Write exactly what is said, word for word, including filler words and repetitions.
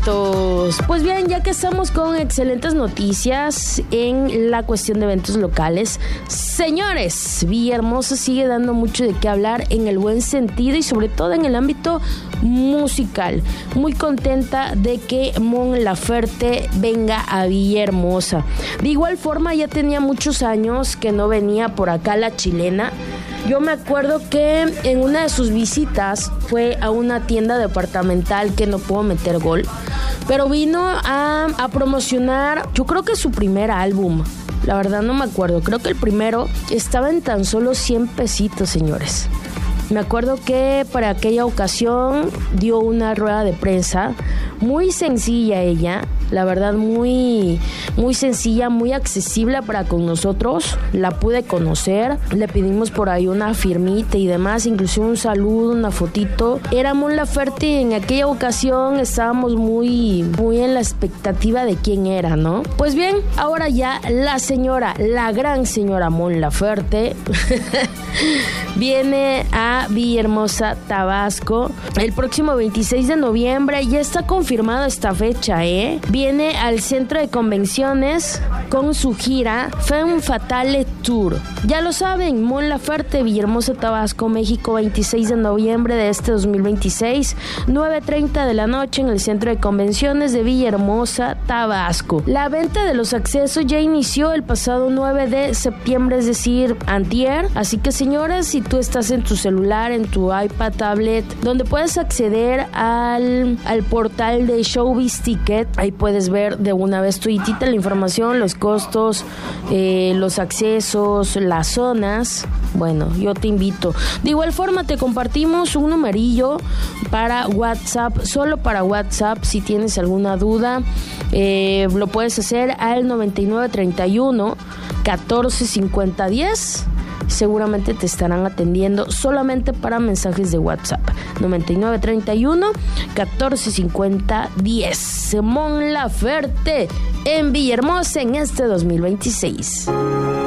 vientos. Pues bien, ya que estamos con excelentes noticias en la cuestión de eventos locales, señores, Villahermosa sigue dando mucho de qué hablar en el buen sentido y sobre todo en el ámbito musical. Muy contenta de que Mon Laferte venga a Villahermosa. De igual forma, ya tenía muchos años que no venía por acá la chilena. Yo me acuerdo que en una de sus visitas fue a una tienda departamental que no pudo meter gol, pero vino a, a promocionar, yo creo que su primer álbum. La verdad no me acuerdo, creo que el primero estaba en tan solo cien pesitos, señores. Me acuerdo que para aquella ocasión dio una rueda de prensa muy sencilla ella, la verdad muy, muy sencilla, muy accesible para con nosotros. La pude conocer, le pedimos por ahí una firmita y demás, inclusive un saludo, una fotito. Era Mon Laferte y en aquella ocasión estábamos muy, muy en la expectativa de quién era, ¿no? Pues bien, ahora ya la señora, la gran señora Mon Laferte viene a Villahermosa, Tabasco, el próximo veintiséis de noviembre. Ya está confirmada esta fecha, ¿eh? Viene al centro de convenciones con su gira Femme Fatale Tour. Ya lo saben, Mon Laferte, Villahermosa, Tabasco, México, veintiséis de noviembre de este dos mil veintiséis, nueve treinta de la noche en el centro de convenciones de Villahermosa, Tabasco. La venta de los accesos ya inició el pasado nueve de septiembre, es decir, antier. Así que, señoras, si tú estás en tu celular, en tu iPad, tablet, donde puedes acceder al, al portal de Showbiz Ticket, ahí puedes ver de una vez tuitita la información, los costos, eh, los accesos, las zonas. Bueno, yo te invito. De igual forma, te compartimos un numerillo para WhatsApp, solo para WhatsApp. Si tienes alguna duda, eh, lo puedes hacer al noventa y nueve treinta y uno catorce cincuenta diez. Seguramente te estarán atendiendo solamente para mensajes de WhatsApp. noventa y nueve treinta y uno catorce cincuenta diez. Mon Laferte en Villahermosa en este dos mil veintiséis.